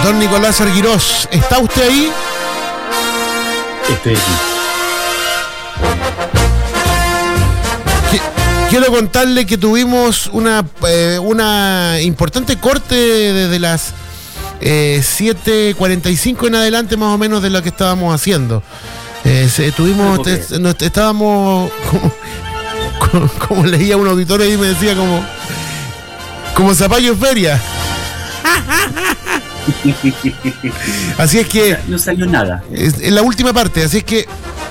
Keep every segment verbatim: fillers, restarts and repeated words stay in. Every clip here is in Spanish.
don Nicolás Arguirós, ¿está usted ahí? Estoy aquí. Quiero contarle que tuvimos una, eh, una importante corte desde las eh, siete cuarenta y cinco en adelante, más o menos, de lo que estábamos haciendo. Eh, se, tuvimos, okay. te, nos, estábamos, como, como, como leía un auditorio y me decía como, como zapallo en feria. Así es que... No salió nada. Es, en la última parte, así es que...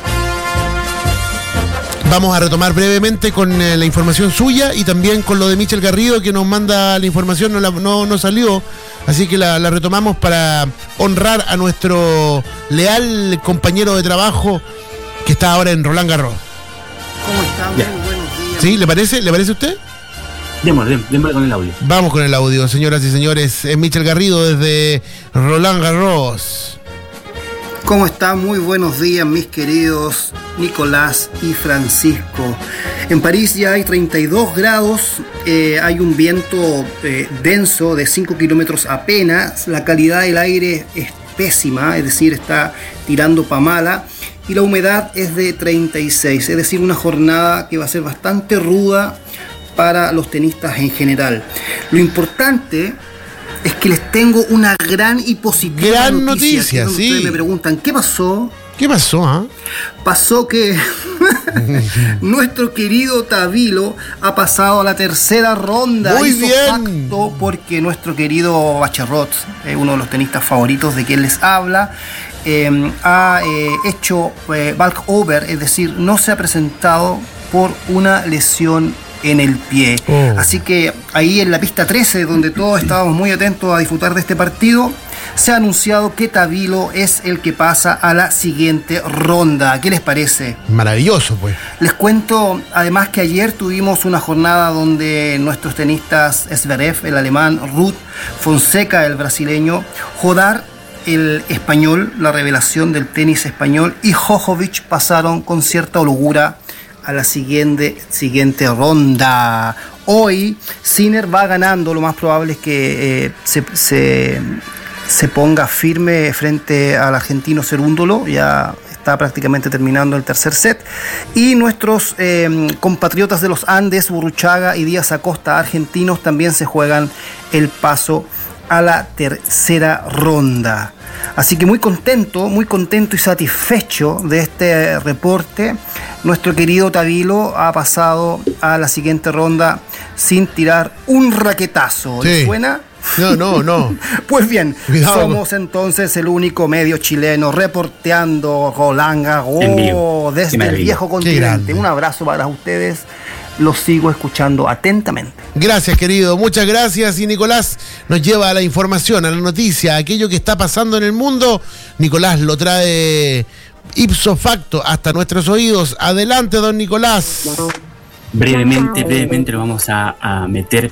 Vamos a retomar brevemente con eh, la información suya y también con lo de Michel Garrido, que nos manda la información, no, la, no, no salió, así que la, la retomamos para honrar a nuestro leal compañero de trabajo que está ahora en Roland Garros. ¿Cómo está? Muy buenos días. ¿Sí? ¿Le parece? ¿Le parece a usted? Démosle, démosle con el audio. Vamos con el audio, señoras y señores. Es Michel Garrido desde Roland Garros. ¿Cómo está? Muy buenos días, mis queridos Nicolás y Francisco. En París ya hay treinta y dos grados, eh, hay un viento eh, denso de cinco kilómetros apenas, la calidad del aire es pésima, es decir, está tirando pa' mala, y la humedad es de treinta y seis, es decir, una jornada que va a ser bastante ruda para los tenistas en general. Lo importante es que les tengo una gran y positiva gran noticia. noticia, sí. Ustedes me preguntan, ¿qué pasó? ¿Qué pasó, ah? ¿eh? Pasó que nuestro querido Tabilo ha pasado a la tercera ronda. Muy Hizo bien. Pacto porque nuestro querido Bacharot, eh, uno de los tenistas favoritos de quien les habla, eh, ha eh, hecho eh, walkover, es decir, no se ha presentado por una lesión en el pie. Oh. Así que ahí en la pista trece, donde todos estábamos muy atentos a disfrutar de este partido, se ha anunciado que Tabilo es el que pasa a la siguiente ronda. ¿Qué les parece? Maravilloso, pues. Les cuento además que ayer tuvimos una jornada donde nuestros tenistas Zverev, el alemán, Ruud, Fonseca, el brasileño, Jodar, el español, la revelación del tenis español, y Djokovic pasaron con cierta holgura a la siguiente, siguiente ronda. Hoy Sinner va ganando, lo más probable es que eh, se, se, se ponga firme frente al argentino Cerúndolo, ya está prácticamente terminando el tercer set, y nuestros eh, compatriotas de los Andes, Burruchaga y Díaz Acosta, argentinos, también se juegan el paso a la tercera ronda. Así que muy contento, muy contento y satisfecho de este reporte. Nuestro querido Tabilo ha pasado a la siguiente ronda sin tirar un raquetazo. Sí. ¿Le suena? No, no, no. Pues bien, Cuidado. somos entonces el único medio chileno reporteando Roland Garros desde el viejo continente. Un abrazo para ustedes. Los sigo escuchando atentamente. Gracias, querido, muchas gracias. Y Nicolás nos lleva a la información, a la noticia, a aquello que está pasando en el mundo. Nicolás lo trae ipso facto hasta nuestros oídos. Adelante, don Nicolás. Brevemente, brevemente lo vamos a, a meter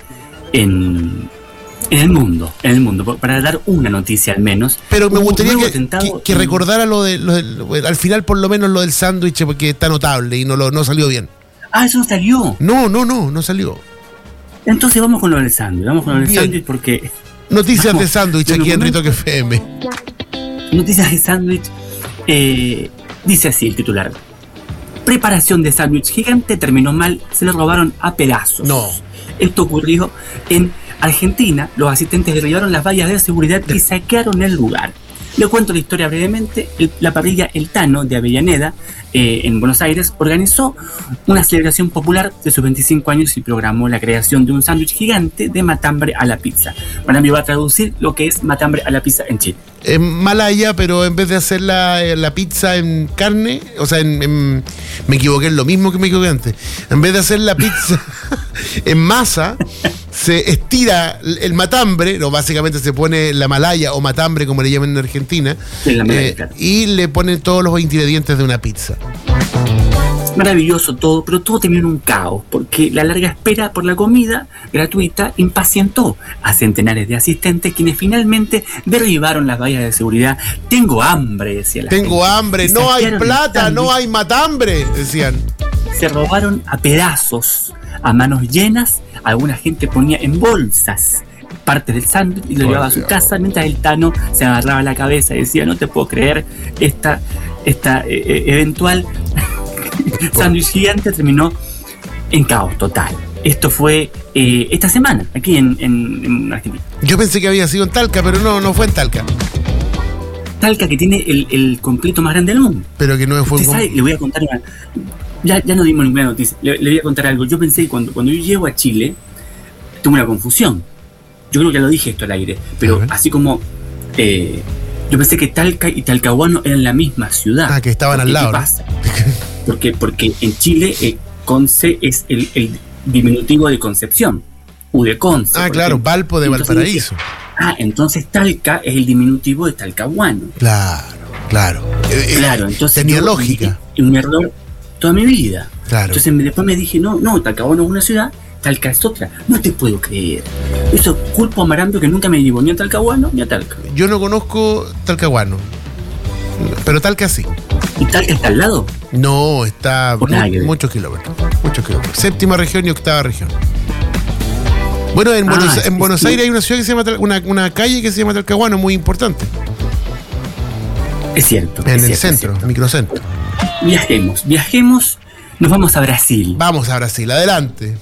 en, en el mundo, en el mundo, para dar una noticia al menos. Pero me Hubo gustaría un que, atentado que, que en- recordara lo de, lo de- al final por lo menos lo del sándwich, porque está notable y no, lo, no salió bien. Ah, eso no salió. No, no, no, no salió. Entonces vamos con lo del sándwich, vamos con lo del Bien. sándwich porque... Noticias Vamos, de sándwich de aquí en momento- Ritoque F M. Noticias de sándwich, eh, dice así el titular. Preparación de sándwich gigante terminó mal, se le robaron a pedazos. No. Esto ocurrió en Argentina. Los asistentes derribaron las vallas de seguridad y saquearon el lugar. Le cuento la historia brevemente. El- la parrilla El Tano de Avellaneda, eh, en Buenos Aires, organizó una celebración popular de sus veinticinco años y programó la creación de un sándwich gigante de matambre a la pizza. Para mí va a traducir lo que es matambre a la pizza en Chile. En Malaya, pero en vez de hacer la, la pizza en carne, o sea, en, en- me equivoqué en lo mismo que me equivoqué antes. En vez de hacer la pizza en masa, se estira el matambre, no, básicamente se pone la malaya o matambre, como le llaman en Argentina, En la malaya, eh, claro. y le ponen todos los ingredientes de una pizza. Maravilloso todo, pero todo terminó en un caos, porque la larga espera por la comida gratuita impacientó a centenares de asistentes, quienes finalmente derribaron las vallas de seguridad. Tengo hambre, decía la Tengo gente. hambre, Y no hay saquearon el plata, sándwich. no hay matambre, decían. Se robaron a pedazos, a manos llenas. Alguna gente ponía en bolsas partes del sándwich y lo llevaba a su casa, mientras el Tano se agarraba la cabeza y decía, no te puedo creer, esta, esta eh, eventual sándwich gigante terminó en caos total. Esto fue eh, esta semana, aquí en, en, en Argentina. Yo pensé que había sido en Talca, pero no, no fue en Talca. Talca, que tiene el, el completo más grande del mundo. Pero que no fue ¿Usted sabe? Le voy a contar una... Ya, ya no dimos ninguna noticia. Le, le voy a contar algo. Yo pensé que cuando, cuando yo llego a Chile, tuve una confusión. Yo creo que ya lo dije esto al aire, pero así como... Eh, yo pensé que Talca y Talcahuano eran la misma ciudad. Ah, que estaban al lado. ¿Qué pasa? Porque, porque en Chile eh, Conce es el, el diminutivo de Concepción. U de Conce. Ah, claro, ejemplo. Valpo de entonces Valparaíso. Dije, ah, entonces Talca es el diminutivo de Talcahuano. Claro, claro. Claro, entonces... Tenía yo, lógica. Y un error toda mi vida. Claro. Entonces después me dije, no, no, Talcahuano es una ciudad, Talca es otra. No te puedo creer. Eso culpo a Marambio, que nunca me llevó ni a Talcahuano ni a Talca. Yo no conozco Talcahuano, pero Talca sí. ¿Y Talca está al lado? No, está mu- muchos kilómetros. Muchos kilómetros. Séptima región y octava región. Bueno, en, ah, Buenos, en sí, Buenos sí. Aires hay una ciudad que se llama, una, una calle que se llama Talcahuano, muy importante. Es cierto. En es el cierto, centro, microcentro. Viajemos, viajemos, nos vamos a Brasil. Vamos a Brasil, adelante.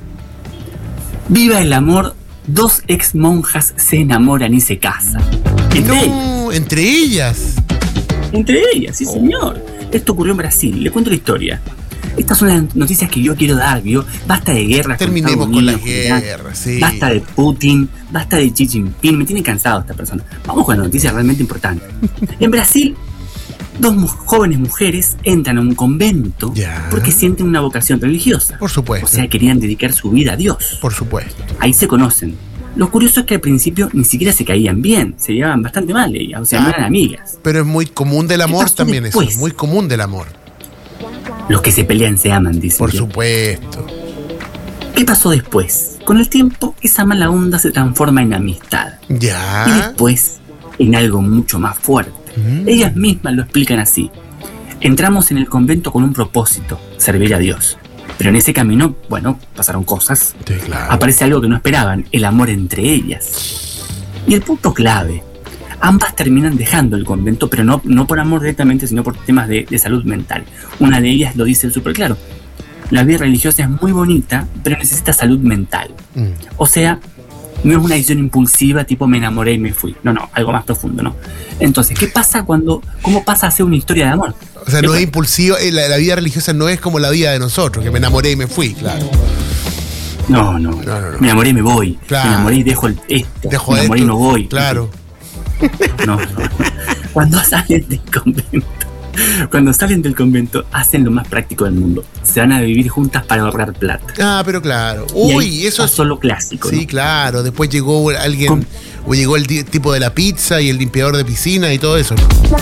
Viva el amor, dos ex monjas se enamoran y se casan. Entre no, ellas. entre ellas. Entre ellas, sí, oh. señor. Esto ocurrió en Brasil, le cuento la historia. Estas son las noticias que yo quiero dar, ¿vio? Basta de guerras. Terminemos con, con la guerra, sí. Basta de Putin, basta de Xi Jinping. Me tiene cansado esta persona. Vamos con la noticia realmente importante. En Brasil, dos mu- jóvenes mujeres entran a un convento ya. porque sienten una vocación religiosa. Por supuesto. O sea, querían dedicar su vida a Dios. Por supuesto. Ahí se conocen. Lo curioso es que al principio ni siquiera se caían bien, se llevaban bastante mal ellas, o sea, ah, no eran amigas. Pero es muy común del amor también después? Eso, es muy común del amor. Los que se pelean se aman, dicen. Por supuesto. ¿Qué pasó después? Con el tiempo, esa mala onda se transforma en amistad. Ya. Y después, en algo mucho más fuerte. Mm. Ellas mismas lo explican así. Entramos en el convento con un propósito, servir a Dios. Pero en ese camino, bueno, pasaron cosas. Sí, claro. Aparece algo que no esperaban, el amor entre ellas. Y el punto clave, ambas terminan dejando el convento, pero no, no por amor directamente, sino por temas de, de salud mental. Una de ellas lo dice súper claro. La vida religiosa es muy bonita, pero necesita salud mental. Mm. O sea, no es una decisión impulsiva, tipo me enamoré y me fui. No, no, algo más profundo, ¿no? Entonces, ¿qué pasa cuando, cómo pasa a ser una historia de amor? O sea, no es impulsivo, la, la vida religiosa no es como la vida de nosotros, que me enamoré y me fui, claro. No, no, no, no, no. Me enamoré y me voy. Claro. Me enamoré y dejo el, esto. Dejo me enamoré esto. y no voy. Claro. No, no. Cuando salen del convento, cuando salen del convento, hacen lo más práctico del mundo. Se van a vivir juntas para ahorrar plata. Ah, pero claro. Uy, eso es solo clásico. Sí, ¿no? Claro. Después llegó alguien, Con... o llegó el tipo de la pizza y el limpiador de piscina y todo eso.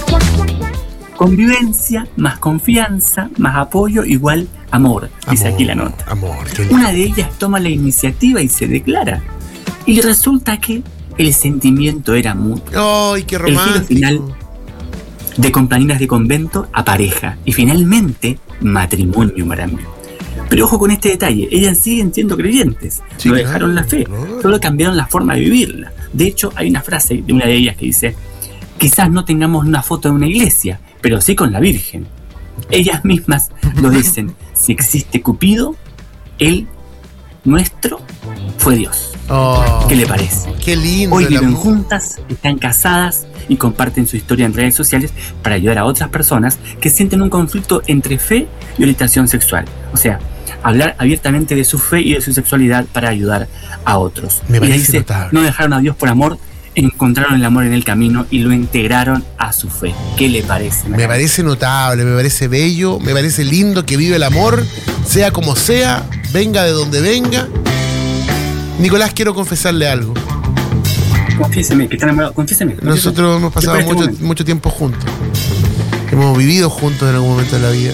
Convivencia, más confianza, más apoyo, igual amor, dice amor, aquí la nota. Amor, una de ellas toma la iniciativa y se declara. Y resulta que el sentimiento era mutuo. ¡Ay, qué romántico! El giro final de compañeras de convento a pareja. Y finalmente, matrimonio, Marambio. Pero ojo con este detalle, ellas siguen siendo creyentes. Sí, no dejaron claro, la fe, claro. Solo cambiaron la forma de vivirla. De hecho, hay una frase de una de ellas que dice: quizás no tengamos una foto de una iglesia, pero sí con la Virgen. Ellas mismas lo dicen. Si existe Cupido, él, nuestro, fue Dios. Oh, ¿qué le parece? Qué lindo. Hoy viven juntas, están casadas y comparten su historia en redes sociales para ayudar a otras personas que sienten un conflicto entre fe y orientación sexual. O sea, hablar abiertamente de su fe y de su sexualidad para ayudar a otros. Me parece y dice, notable. No dejaron a Dios por amor, encontraron el amor en el camino y lo integraron a su fe. ¿Qué le parece? Me parece notable, me parece bello, me parece lindo que vive el amor, sea como sea, venga de donde venga. Nicolás, quiero confesarle algo. Confiéseme, que está enamorado, confiéseme. Nosotros hemos pasado este mucho, mucho tiempo juntos. Hemos vivido juntos en algún momento de la vida.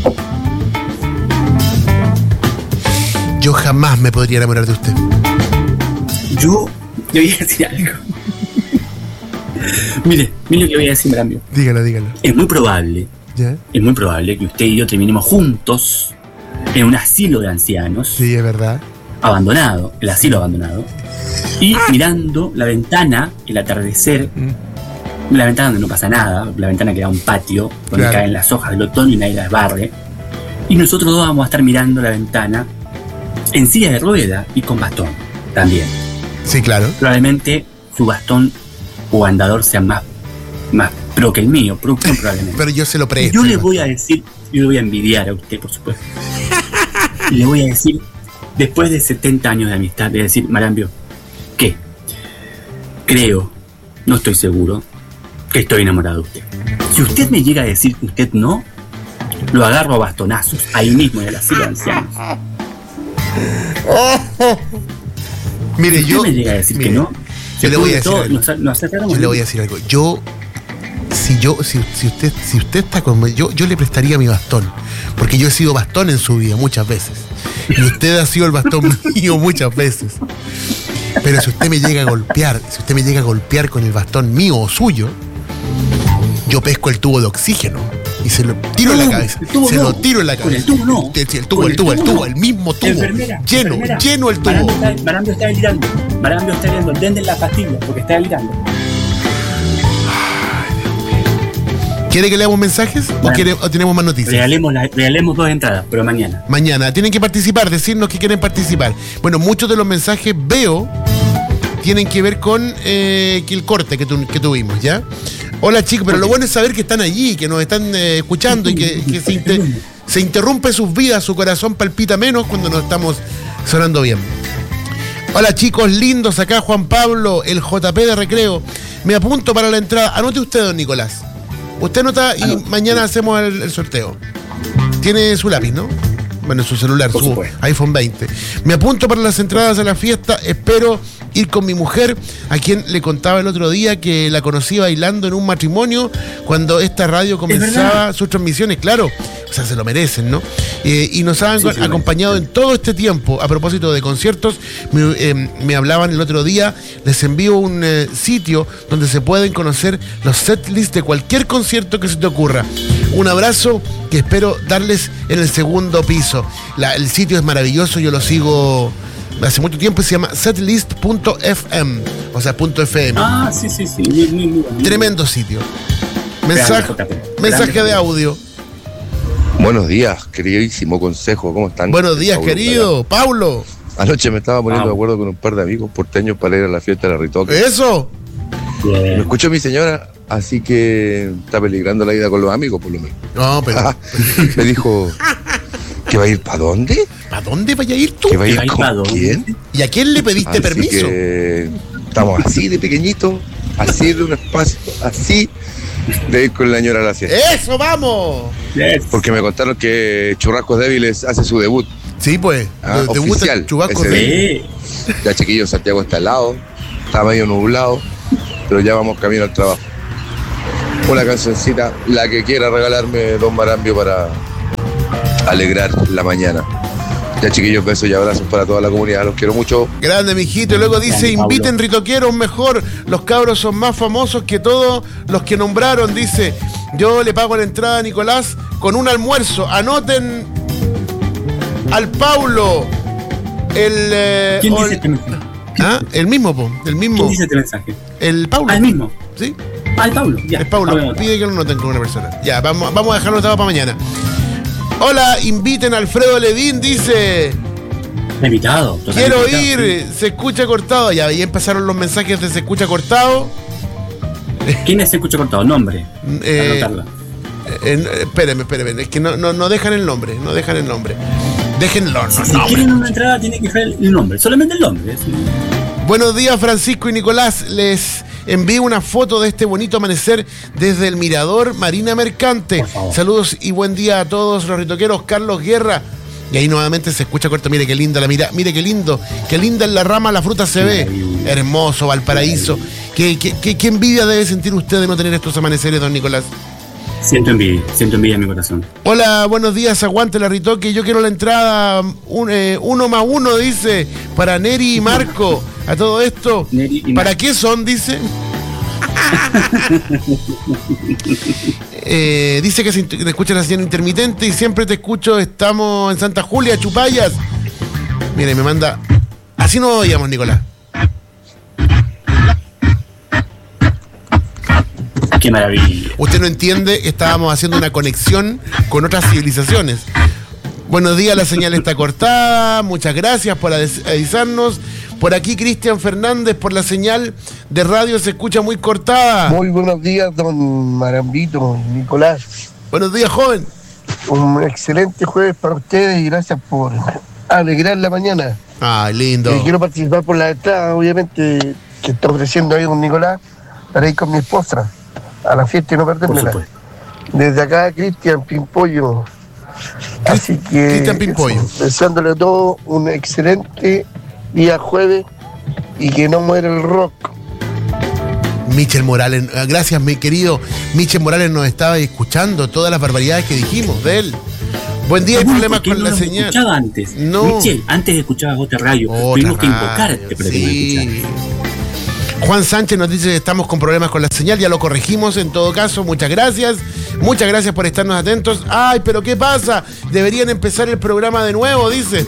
Yo jamás me podría enamorar de usted. Yo, yo voy a decir algo. Mire, mire lo que voy a decir, Marambio. Dígalo, dígalo. Es muy probable, ¿ya? Es muy probable que usted y yo terminemos juntos en un asilo de ancianos. Sí, es verdad. abandonado, el asilo abandonado, y mirando la ventana, el atardecer, mm. la ventana donde no pasa nada, la ventana que da a un patio, donde claro. caen las hojas del otoño y nadie las barre, y nosotros dos vamos a estar mirando la ventana en silla de rueda y con bastón también. Sí, claro. Probablemente su bastón o andador sea más, más pro que el mío, pro, probablemente. Pero yo se lo presto. Yo le voy a decir, yo le voy a envidiar a usted, por supuesto. Y le voy a decir, después de setenta años de amistad, de decir, Marambio, ¿qué? Creo, no estoy seguro, que estoy enamorado de usted. Si usted me llega a decir que usted no, lo agarro a bastonazos, ahí mismo en el asilo de ancianos. Mire, si usted yo. me llega a decir mire, que no, yo le voy a decir algo. Nos, nos yo le voy a decir algo. Yo, si yo, si, si usted, si usted está conmigo, yo, yo le prestaría mi bastón, porque yo he sido bastón en su vida muchas veces, y usted ha sido el bastón mío muchas veces. Pero si usted me llega a golpear, si usted me llega a golpear con el bastón mío o suyo, yo pesco el tubo de oxígeno y se lo tiro no, en la cabeza. Se no. lo tiro en la cabeza. Con el tubo no. El, el tubo, el, el tubo, el tubo, no. el mismo tubo. Enfermera, lleno, enfermera. lleno el tubo. Marambio está, Marambio está delirando. Marambio está delirando. Denle la pastilla porque está delirando. ¿Quiere que leamos mensajes bueno, o, quiere, o tenemos más noticias? Regalemos, la, regalemos dos entradas, pero mañana. Mañana. Tienen que participar, decirnos que quieren participar. Bueno, muchos de los mensajes veo tienen que ver con eh, el corte que, tu, que tuvimos, ¿ya? Hola chicos, pero lo bueno es saber que están allí, que nos están eh, escuchando y que, que se, inter, se interrumpe sus vidas, su corazón palpita menos cuando nos estamos sonando bien. Hola chicos lindos, acá Juan Pablo, el J P de Recreo. Me apunto para la entrada. Anote usted, don Nicolás. Usted anota y ah, mañana sí. hacemos el, el sorteo. Tiene su lápiz, ¿no? Bueno, su celular, Por su supuesto. iPhone veinte. Me apunto para las entradas a la fiesta. Espero ir con mi mujer, a quien le contaba el otro día que la conocí bailando en un matrimonio cuando esta radio comenzaba sus transmisiones. Claro, o sea, se lo merecen, ¿no? Eh, y nos han sí, sí, acompañado en todo este tiempo. A propósito de conciertos, me, eh, me hablaban el otro día. Les envío un eh, sitio donde se pueden conocer los setlists de cualquier concierto que se te ocurra. Un abrazo que espero darles en el segundo piso. La, el sitio es maravilloso, yo lo sigo hace mucho tiempo y se llama setlist punto f m, o sea, punto .fm. Ah, sí, sí, sí. Muy, muy, muy, muy. Tremendo sitio. Mensaje, grande, mensaje grande. de audio. Buenos días, queridísimo consejo, ¿cómo están? Buenos días, Paulo, querido. ¿Verdad? Paulo. Anoche me estaba poniendo ah. de acuerdo con un par de amigos porteños para ir a la fiesta de la Ritoque. ¿Eso? Yeah. Me escuchó mi señora, así que está peligrando la vida con los amigos, por lo menos. No, pero... me dijo... ¿Que va a ir para dónde? ¿Para dónde vaya a ir tú? ¿Que va a ir con quién? ¿Y a quién le pediste así permiso? Que estamos así de pequeñito, así de un espacio, así de ir con la señora a la fiesta. ¡Eso, vamos! Yes. Porque me contaron que Churrascos Débiles hace su debut. Sí, pues. Ah, de, oficial. Churrascos Débiles. Ya, chiquillos, Santiago está al lado, está medio nublado, pero ya vamos camino al trabajo. Una cancioncita, la que quiera regalarme don Marambio para alegrar la mañana. Ya, chiquillos, besos y abrazos para toda la comunidad, los quiero mucho. Grande, mijito. Y luego dice, inviten ritoqueros mejor, los cabros son más famosos que todos los que nombraron. Dice, yo le pago la entrada a Nicolás con un almuerzo. Anoten al Paulo. El, eh, ¿Quién ol... dice este mensaje? ¿Ah? El mismo, po, el mismo. ¿Quién dice este mensaje? El Paulo. ¿Al mismo? ¿Sí? Al Paulo, ya. El Paulo, Paulo pide que lo noten con una persona. Ya, vamos, vamos a dejarlo notado para mañana. Hola, inviten a Alfredo Ledín, dice. Invitado. Quiero invitado, ir, sí. Se escucha cortado. Ya, ahí empezaron los mensajes de se escucha cortado. ¿Quién es se escucha cortado? Nombre. Eh, eh, espérenme, espérenme. Es que no, no, no dejan el nombre, no dejan el nombre. Déjenlo, no, si no. Si quieren una entrada, tiene que dejar el nombre, solamente el nombre. ¿Sí? Buenos días, Francisco y Nicolás. Les envío una foto de este bonito amanecer desde el Mirador Marina Mercante. Saludos y buen día a todos los ritoqueros. Carlos Guerra. Y ahí nuevamente se escucha corto. Mire qué linda la mira, mire qué lindo, qué linda en la rama la fruta se ve. Hermoso, Valparaíso. ¿Qué, qué, qué, qué envidia debe sentir usted de no tener estos amaneceres, don Nicolás? Siento envidia, siento envidia en mi corazón. Hola, buenos días, aguante la Ritoque. Yo quiero la entrada un, eh, uno más uno, dice, para Neri y Marco. A todo esto, y ¿para qué son? Dice. eh, dice que se te escucha la señal intermitente y siempre te escucho. Estamos en Santa Julia, Chupayas. Mire, me manda... Así no oíamos, Nicolás. ¡Qué maravilla! Usted no entiende, estábamos haciendo una conexión con otras civilizaciones. Buenos días, la señal está cortada. Muchas gracias por avisarnos. Por aquí, Cristian Fernández, por la señal de radio se escucha muy cortada. Muy buenos días, don Marambito, Nicolás. Buenos días, joven. Un excelente jueves para ustedes y gracias por alegrar la mañana. Ay, lindo. Eh, quiero participar por la entrada, obviamente, que está ofreciendo ahí don Nicolás, para ir con mi esposa a la fiesta y no perdérmela. Desde acá, Cristian Pimpollo. Así que, Cristian Pimpollo, deseándole a todos un excelente día jueves y que no muera el rock. Michel Morales, gracias mi querido Michel Morales, nos estaba escuchando todas las barbaridades que dijimos de él. Buen día, hay problemas con no la señal. Escuchaba antes. No. Michel, antes escuchabas otra radio. Otra Tuvimos que radio, invocarte para que sí. nos escucharas. Juan Sánchez nos dice que estamos con problemas con la señal, ya lo corregimos en todo caso, muchas gracias, muchas gracias por estarnos atentos. Ay, pero ¿qué pasa? Deberían empezar el programa de nuevo, dice.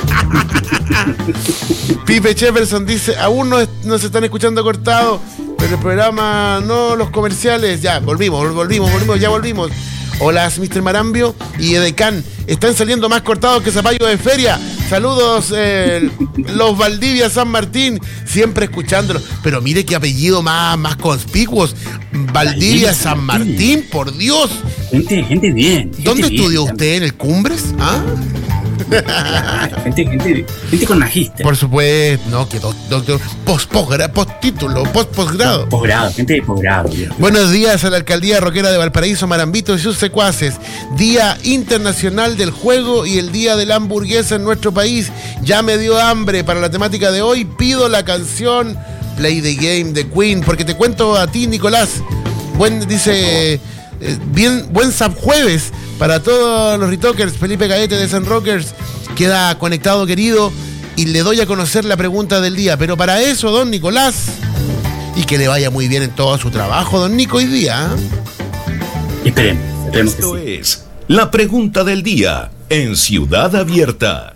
Pipe Jefferson dice, aún no, nos están escuchando cortado, pero el programa, no los comerciales, ya, volvimos, volvimos, volvimos, ya volvimos. Hola, mister Marambio y Edecán, están saliendo más cortados que zapallo de feria. Saludos, eh, los Valdivia San Martín, siempre escuchándolo. Pero mire qué apellido más, más conspicuos. Valdivia San Martín, por Dios. Gente, gente bien. Gente ¿Dónde bien, estudió también. usted? ¿En el Cumbres? ¿Ah? Gente, gente, gente con magíster. Por supuesto, no, que doctor, post, posgrado, post título, post posgrado. Posgrado, gente de posgrado. Buenos días a la Alcaldía Roquera de Valparaíso, Marambito y sus secuaces. Día Internacional del Juego y el Día de la Hamburguesa en nuestro país. Ya me dio hambre. Para la temática de hoy pido la canción Play the Game de Queen, porque te cuento a ti, Nicolás. Buen, dice, eh, bien, buen subjueves para todos los Retokers. Felipe Gaete de San Rockers queda conectado, querido, y le doy a conocer la pregunta del día. Pero para eso, don Nicolás, y que le vaya muy bien en todo su trabajo, don Nico, hoy día. ¿eh? Esperemos, esperemos Esto que sí. es la pregunta del día en Ciudad Abierta.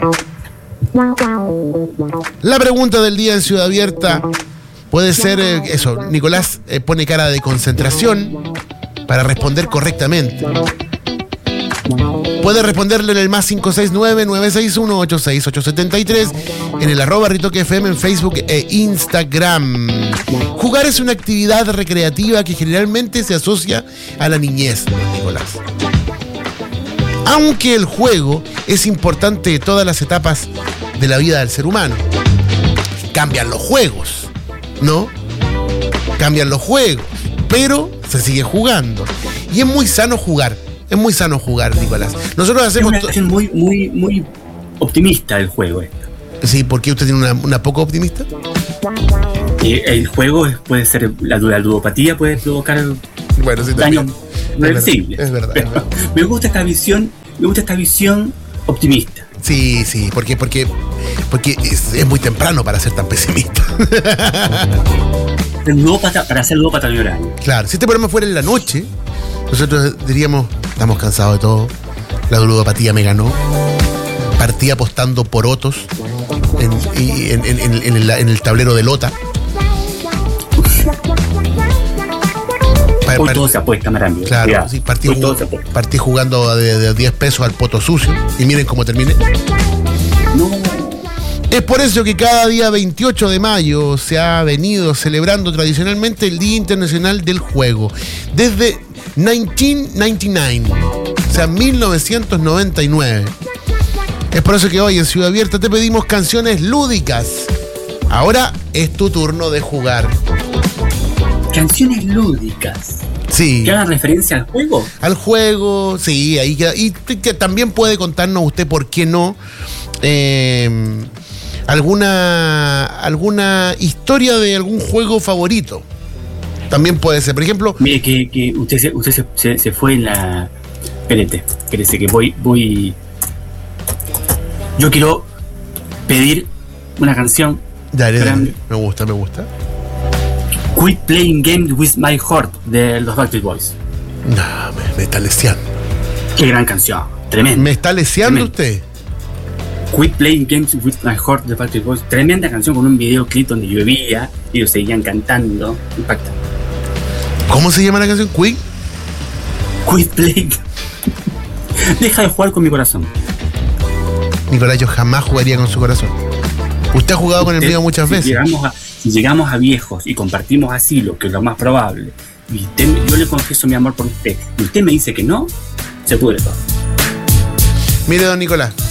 La pregunta del día en Ciudad Abierta puede ser, eh, eso, Nicolás eh, pone cara de concentración para responder correctamente. Puede responderle en el más cinco seis nueve, nueve seis uno, ocho seis ocho siete tres, en el arroba Ritoque F M en Facebook e Instagram. Jugar es una actividad recreativa que generalmente se asocia a la niñez, Nicolás. Aunque el juego es importante en todas las etapas de la vida del ser humano. Cambian los juegos, ¿no? Cambian los juegos, pero se sigue jugando. Y es muy sano jugar. Es muy sano jugar, Nicolás. Nosotros Es hacemos... una to- acción muy, muy, muy optimista el juego. Esto. Sí, ¿por qué usted tiene una, una poco optimista? Eh, el juego es- puede ser, la, la ludopatía puede provocar Bueno, sí, daños también. Es verdad, reversibles. es verdad, es Pero verdad. me gusta esta visión, me gusta esta visión optimista. Sí, sí, porque, porque, porque es, es muy temprano para ser tan pesimista. El ludópata, para ser ludópata millonario. Claro, si este programa fuera en la noche, nosotros diríamos, estamos cansados de todo, la ludopatía me ganó, partí apostando porotos en, y en, en, en, en el, en el tablero de lota. Pa- Hoy par- todo se apuesta, Marambio. Claro, Cuidado. sí, partí, Hoy todo jug- se apuesta. partí jugando de, de diez pesos al poto sucio y miren cómo terminé. No. Es por eso que cada día veintiocho de mayo se ha venido celebrando tradicionalmente el Día Internacional del Juego. Desde mil novecientos noventa y nueve, o sea, mil novecientos noventa y nueve. Es por eso que hoy en Ciudad Abierta te pedimos canciones lúdicas. Ahora es tu turno de jugar. Canciones lúdicas. Sí. ¿Que hagan referencia al juego? Al juego, sí, ahí queda. Y t- que también puede contarnos usted por qué no eh, alguna alguna historia de algún juego favorito. También puede ser, por ejemplo, Mire, que, que usted, se, usted se, se, se fue en la... Espérate, espérate, que voy, voy... Yo quiero pedir una canción. dale, dale, Grande. me gusta, me gusta. Quit Playing Games With My Heart de los Backstreet Boys. No, me, me está leseando. Qué gran canción, tremendo. ¿Me está leseando Tremendo. usted? Quit Playing Games With My Heart de Backstreet Boys. Tremenda canción con un videoclip donde llovía y ellos seguían cantando. Impacta. ¿Cómo se llama la canción? ¿Quit? Quit Playing. Deja de jugar con mi corazón. Nicolás, yo jamás jugaría con su corazón. Usted ha jugado con el mío muchas si veces. Llegamos a, si llegamos a viejos y compartimos asilo, que es lo más probable, y usted, yo le confieso mi amor por usted, y usted me dice que no, se pudre todo. Mire, don Nicolás,